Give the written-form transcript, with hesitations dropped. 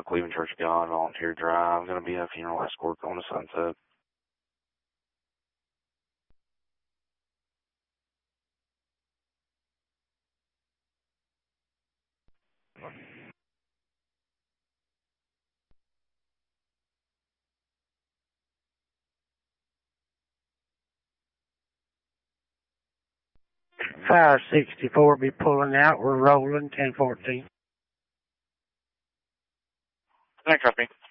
Cleveland Church of God, Volunteer Drive. Going to be a funeral escort going to Sunset. $564 be pulling out. We're rolling 1014. Thanks, copy.